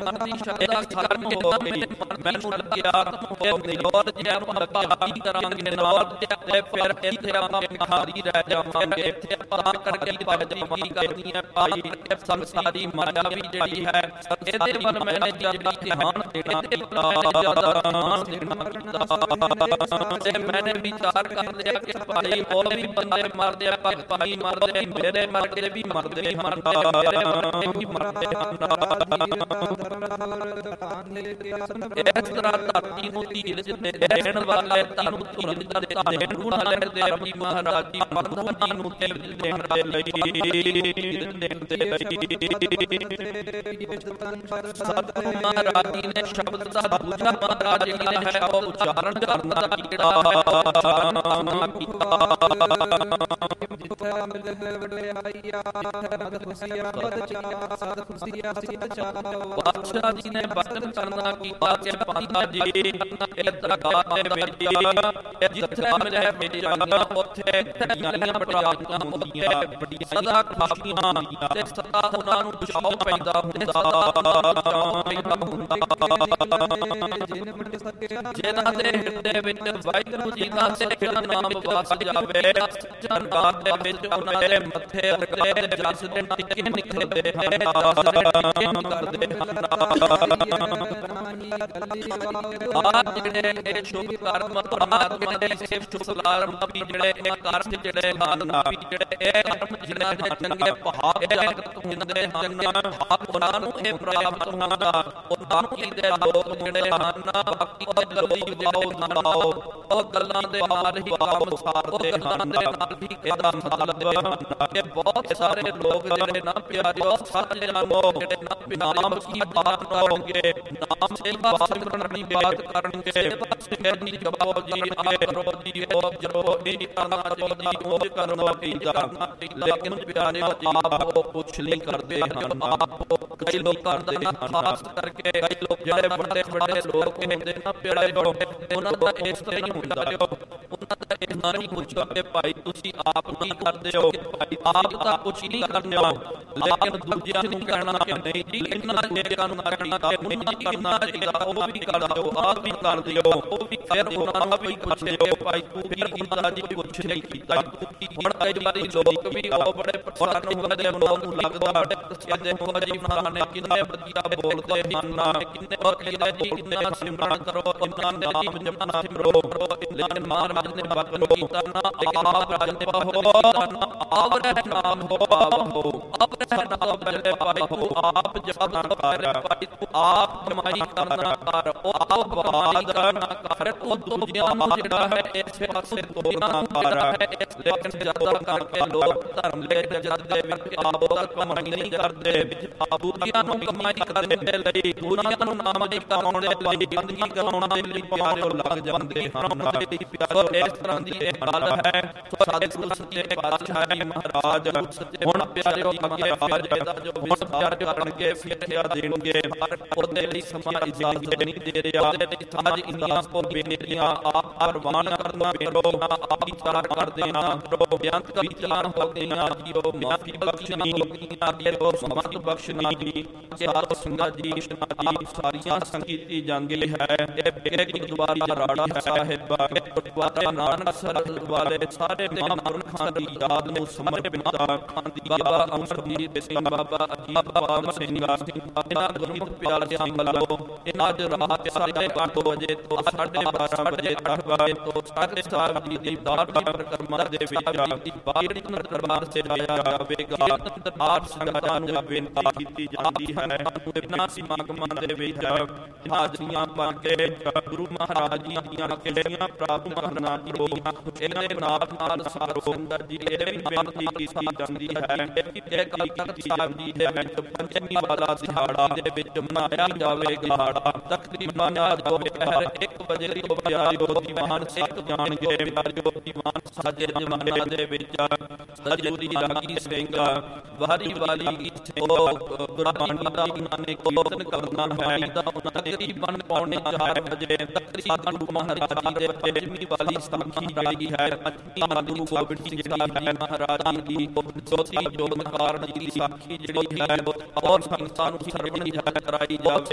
ਆਪਣੀ ਸ਼ਰਧਾ ਖਤਮ ਹੋ ਗਈ। ਮੈਨੂੰ ਲੱਗਿਆ ਇਹ ਨਿਰੋਧ ਜਿਹਾ ਆਪਾਂ ਕੀ ਕਰਾਂਗੇ ਨਾਲ ਤੇ ਫਿਰ ਇੱਥੇ ਆਪਾਂ ਬਿਹਾਰੀ ਰਹਿ ਜਾਵਾਂਗੇ। ਤਾਂ ਕਰਕੇ ਭਗਤੀ ਕੀ ਕਰਨੀ ਹੈ ਭਾਈ, ਸੰਸਾਰੀ ਮਾਇਆ ਵੀ ਜਿਹੜੀ ਹੈ ਇਹਦੇ ਵੱਲ ਮੈਨੇ ਜ਼ਿਆਦਾ ਧਿਆਨ ਦੇਣਾ ਕੀਤਾ, ਜ਼ਿਆਦਾ ਧਿਆਨ ਦੇਣਾ ਤੇ ਮੈਨੇ ਵਿਚਾਰ ਕਰ ਲਿਆ ਕਿ ਭਾਈ ਹੋਰ ਵੀ ਬੰਦੇ ਮਰਦੇ ਆ, ਭਗਤ ਵੀ ਮਰਦੇ, ਮੇਰੇ ਮਰਦੇ ਵੀ ਮਰਦੇ ਹਨ, ਮੇਰੇ ਮਰਦੇ ਵੀ ਮਰਦੇ ਹਨ। ਇਸ ਤਰ੍ਹਾਂ ਧਰਤੀ ਨੂੰ ਧੀਰਜ ਦੇਣ ਵਾਲੇ ਧਰਮ ਧੀਰਜ ਦਾ ਦੇਣ ਗੁਣ ਦੇਵ ਜੀ ਮਹਾਰਾਜ ਜੀ ਮਰਦਾਂ ਜੀ ਨੂੰ ਧੀਰਜ ਦੇਣ ਦੇ ਲਈ ਸਤਿਗੁਰੂ ਮਹਾਰਾਜ ਜੀ ਨੇ ਸ਼ਬਦ ਦਾ ਦੂਜਾ ਮਹਾਰਾਜ ਜੀ ਨੇ ਹੈ ਉਹ ਉਚਾਰਨ ਕਰਨ ਦਾ ਕਿਹੜਾ ਪਾਤਸ਼ਾਹ ਜੀ ਨੇ ਬਚਨ ਕਰਨਾ ਕੀਤਾ ਕਿ ਪਾਤਸ਼ਾਹ ਜੀ ਇਹ ਦਰਗਾਹ ਦੇ ਵਿੱਚ ਜਿੱਥੇ ਮਿਲੇ ਬੇਜਾਨੀਆਂ ਉੱਥੇ ਧੀਆਂ ਬਟਾਈਆਂ ਹੁੰਦੀਆਂ, ਸਦਾ ਖੁਸ਼ੀਆਂ ਤੇ ਸਦਾ ਉਹਨਾਂ ਨੂੰ ਚਾਅ ਪੈਦਾ ਹੁੰਦਾ। ਜਿਹਨਾਂ ਦੇ ਹਿਰਦੇ ਵਿੱਚ ਵਾਹਿਗੁਰੂ ਜੀ ਦਾ ਸਿੱਖ ਨਾਮ ਵਸ ਜਾਵੇ, ਸੱਚਾ ਨਾਮ ਦੇ ਵਿੱਚ ਉਹਨਾਂ ਦੇ ਮੱਥੇ ਉੱਤੇ ਜਸ ਦੇ ਟਿੱਕੇ ਨਿਕਲਦੇ ਹਨ, ਕਰਦੇ ਹਨ। ਜਿਹੜੇ ਇਹ ਸ਼ੁਭ ਕਰਮ ਪਰਮਾਤਮਾ ਦੇ ਸਿਫਤ ਸਲਾਮ ਵੀ ਜਿਹੜੇ ਇਹ ਕਰਮ ਜਿਹੜੇ ਹਨ, ਜਿਹੜੇ ਇਹ ਕਰਮ ਜਿਹਨਾਂ ਦੇ ਚੰਗੇ ਭਾਗ ਜਾਗਤ ਹੁੰਦੇ ਹਨ, ਉਹਨਾਂ ਨੂੰ ਇਹ ਪ੍ਰਾਪਤ ਹੁੰਦਾ। ਉਹਨਾਂ ਨੂੰ ਇਹਦੇ ਲੋਕ ਜਿਹੜੇ ਹਨ ਬਾਕੀ ਉਹ ਗੱਲਾਂ ਬਣਾਓ, ਉਹ ਗੱਲਾਂ ਦੇ ਨਾਲ ਹੀ ਕੰਮ ਸਾਰਦੇ ਹਨ। ਨਾਲ ਹੀ ਇਹਦਾ ਮਤਲਬ ਕਿ ਬਹੁਤ ਸਾਰੇ ਲੋਕ ਜਿਹੜੇ ਨਾ ਪਿਆਰਿਓ ਸੱਚ ਜਾਣੋ, ਜਿਹੜੇ ਨਾ ਨਾਮ ਕੀ ਬਾਤ ਕਰੋਗੇ, ਨਾਮ ਸੇਵਾ ਸਿਮਰਨ ਦੀ ਬਾਤ ਕਰਨਗੇ, ਸਿਮਰਨ ਦੀ ਜਪੋ ਜੀ, ਆਪ ਕਰੋ ਜੀ, ਉਹ ਜਪੋ ਨਹੀਂ ਕਰਨਾ ਚਾਹੀਦਾ, ਉਹ ਕਰਨਾ ਚਾਹੀਦਾ। ਲੇਕਿਨ ਪਿਆਰਿਓ ਆਪ ਉਹ ਕੁਛ ਨਹੀਂ ਕਰਦੇ ਹਨ। ਆਪ ਕਈ ਲੋਕ ਕਰਦੇ ਹਨ, ਖਾਸ ਕਰਕੇ ਕਈ ਲੋਕ ਜਿਹੜੇ ਵੱਡੇ ਵੱਡੇ ਲੋਕ ਹੁੰਦੇ ਨਾ ਪਿਆਰਿਓ, ਉਹਨਾਂ ਦਾ ਇਸ ਤਰ੍ਹਾਂ ਹੀ ਹੁੰਦਾ। ਉਹਨਾਂ ਦਾ ਇਹ ਨਹੀਂ ਪੁੱਛੋ ਕਿ ਭਾਈ ਤੁਸੀਂ ਆਪ ਕੀ ਕਰਦੇ ਹੋ, ਭਾਈ ਆਪ ਤਾਂ ਕੁਛ ਨਹੀਂ ਕਰਦੇ ਹੋ, ਲੇਕਿਨ ਦੂਜਿਆਂ ਨੂੰ ਕਹਿਣਾ ਕਿ ਨਹੀਂ ਜੀ ਇਹਨਾਂ ਨੇਕਾਂ ਨੂੰ ਕਰਨਾ ਨਹੀਂ ਕਰਨਾ ਚਾਹੀਦਾ, ਉਹ ਵੀ ਕਰਦੇ ਹੋ, ਆਪ ਵੀ ਕਰਦੇ ਹੋ। ਉਹ ਵੀ ਫਿਰ ਉਹਨਾਂ ਨੂੰ ਵੀ ਪੁੱਛਦੇ ਹੋ ਭਾਈ ਤੂੰ ਕੀ ਕੀਤਾ ਜੀ, ਕੁਛ ਨਹੀਂ ਕੀਤਾ। ਹੁਣ ਕਈ ਵਾਰੀ ਲੋਕ ਵੀ ਉਹ ਬੜੇ ਪ੍ਰਸੰਨ ਹੁੰਦੇ, ਉਹਨਾਂ ਨੂੰ ਲੱਗਦਾ ਕਹਿੰਦੇ ਹੋ ਜੀ ਫਲਾਣੇ ਕਿੰਨੇ ਵਧੀਆ ਬੋਲਦੇ ਹਨ, ਕਿੰਨੇ ਕਹਿੰਦੇ ਜੀ ਕਿੰਨੇ ਸਿਮਰਨ ਕਰੋ, ਕਿੰਨਾ ਨਾਮ ਜਪਣਾ ਸਿਮਰੋ। ਲੇਕਿਨ ਮਹਾਰਾਜ ਨੇ ਬਚਨ ਕੀਤਾ ਨਾ ਆਪ ਜਪੋ ਨਾ ਆਪ ਰਹਿ ਨਾਮ ਹੋ, ਆਪ ਰਹਿ ਨਾਮ ਬਲੇ ਭਾਈ ਤੂੰ ਆਪ ਜਪਣਾ ਕਰ, ਭਾਈ ਤੂੰ ਆਪ ਕਮਾਈ ਕਰਨਾ ਕਰ, ਉਹ ਆਪ ਬਾਦ ਨਾ ਕਰ, ਉਹ ਦੂਜਿਆਂ ਨੂੰ ਜਿਹੜਾ ਹੈ ਇਸ ਪਾਸੇ ਤੋੜਨਾ ਕਰ। ਲੇਕਿਨ ਜ਼ਿਆਦਾ ਕਰਕੇ ਲੋਕ ਧਰਮ ਦੇ ਜਦ ਦੇ ਵਿੱਚ ਆਪ ਕਮਾਈ ਨਹੀਂ ਕਰਦੇ, ਦੂਜਿਆਂ ਨੂੰ ਕਮਾਈ ਕਰਨ ਦੇ ਲਈ, ਦੂਜਿਆਂ ਨੂੰ ਨਾਮ ਦੀ ਕਮਾਉਣ ਦੇ ਲਈ, ਬੰਦਗੀ ਕਰਾਉਣ ਦੇ ਲਈ ਪਿਆਰਿਓ ਲੱਗ ਜਾਂਦੇ ਹਨ। ਇਸ ਤਰ੍ਹਾਂ ਦੀ ਇਹ ਗੱਲ ਹੈ। ਸਤਿਗੁਰੂ ਸੱਚੇ ਪਾਤਸ਼ਾਹ ਜੀ ਮਹਾਰਾਜ ਹੁਣ ਪਿਆਰਿਓ ਅੱਗੇ ਇਹਦਾ ਜੋ ਵਿਚਾਰ ਕਰਨਗੇ ਸਿੱਖਿਆ ਦੇਣਗੇ, ਉਹਦੇ ਲਈ ਸਮਾਂ ਇਜਾਜ਼ਤ ਨਹੀਂ ਦੇ ਰਿਹਾ। ਅੱਜ ਇੰਨੀਆਂ ਕੋ ਬੇਨਤੀਆਂ ਆਪ ਪ੍ਰਵਾਨ ਕਰਨਾ ਪੇਰੋ, ਆਪ ਵਿਚਾਰ ਕਰਦੇ ਨਾ ਕਰੋ, ਬਿਆੰਤ ਦਾ ਵਿਚਾਰ ਹੋ ਗਈਆਂ ਜੀਓ, ਮਾਫੀ ਬਖਸ਼ਣੀ ਹੋਗੀਆਂ ਜੀਓ, ਸਮਤ ਬਖਸ਼ਣੀ ਜੀ। ਸਾਧ ਸੰਗਤ ਜੀ ਸਾਰੀਆਂ ਸੰਗੀਤੀ ਜਾਂਦੀ ਹੈ। ਇਹ ਬੇੜੇ ਗੁਰਦੁਆਰਾ ਰਾੜਾ ਸਾਹਿਬ ਗੁਰਦੁਆਰਾ ਨਾਨਕਸਰ ਵਾਲੇ ਸਾਰੇ ਮਹਾਂਪੁਰਖਾਂ ਦੀ ਯਾਦ ਨੂੰ ਸਮਰਪਿਤ ਖਾਂਦੀ ਬਾਬਾ ਅਮਰਜੀਤ ਸਿੰਘ, ਬਾਬਾ ਅਜੀਤ ਬਾਬਾ ਸਿੰਘ, ਇਹਨਾਂ ਗੁਰਮੁਖ ਪਿਆਰੇ ਸੰਗਲੋ। ਇਹਨਾਂ ਅੱਜ ਰਾਤ 8:30 ਵਜੇ ਤੋਂ 12:30 ਵਜੇ ਤੱਕ ਤੋਂ ਸਾਡੇ ਸਾਹਿਬ ਜੀ ਦੀ ਦਾਤ ਪਰਿਕਰਮਾ ਦੇ ਵਿੱਚ ਬਾਹਰੀ ਦਰਬਾਰ ਸੇ ਜਾਇਆ ਜਾਵੇਗਾ। ਦਰਬਾਰ ਸੰਗਤਾਂ ਨੂੰ ਬੇਨਤੀ ਕੀਤੀ ਜਾਂਦੀ ਹੈ ਇਹਨਾਂ ਸਮਾਗਮਾਂ ਦੇ ਵਿੱਚ ਹਾਜ਼ਰੀਆਂ ਬਣ ਕੇ ਗੁਰੂ ਮਹਾਰਾਜ ਜੀ ਦੀਆਂ ਕਿਹੜੀਆਂ ਪ੍ਰਾਪਤ ਕਰਨਾ ਜੋ ਇਹਨਾਂ ਦੇ ਨਾਲ ਸਾਰੋ ਸੰਗਤ ਜੀ ਇਹ ਵੀ ਬੇਨਤੀ ਕੀਤੀ ਜਾਂਦੀ ਹੈ ਕਿ ਇਹ ਕੱਲ੍ਹ ਤਖਤ ਸਾਹਿਬ ਜੀ ਦੇ ਵਿੱਚ ਪੰਜਵੀਂ ਵਾਲਾ ਦਿਹਾੜਾ ਦੇ ਵਿੱਚ ਮਨਾਇਆ ਜਾਵੇਗਾ। ਤਕਰੀਬਨ ਦੁਪਹਿਰ 1 ਵਜੇ ਤੋਂ ਪਿਆਰਿਓ ਦੀਵਾਨ ਸਿੱਖ ਜਾਣਗੇ। ਪਿਆਰਿਓ ਦੀਵਾਨ ਸਾਜੇ ਜ਼ਮਾਨੇ ਦੇ ਵਿੱਚ ਸਤਿਗੁਰੂ ਰਾਗੀ ਸਿੰਘ ਵਾਰੀ ਵਾਲੀ ਗੁਰਬਾਣੀ ਦਾ ਉਹਨਾਂ ਨੇ ਕੀਰਤਨ ਕਰਨਾ ਹੈ। ਉਹਨਾਂ ਦੇ ਤਕਰੀਬਨ 4:30 ਵਜੇ ਤਕਰੀਬਨ ਗੁਰੂ ਮਹਾਰਾਜ ਜੀ ਦੇ ਪੰਜਵੀਂ ਵਾਲੀ ਸਾਖੀ ਜਿਹੜੀ ਹੈ, ਪੰਜਵੀਂ ਗੁਰੂ ਗੋਬਿੰਦ ਸਿੰਘ ਜੀ ਮਹਾਰਾਜ ਜੀ ਦੀ ਜੋਤੀ ਜੋਤਕਾਰ ਜੀ ਦੀ ਸਾਖੀ ਜਿਹੜੀ ਹੈ ਔਰ ਸੰਗਤਾਂ ਨੂੰ ਸਰਵਣ ਕਰਾਈ ਜਾਵੇ।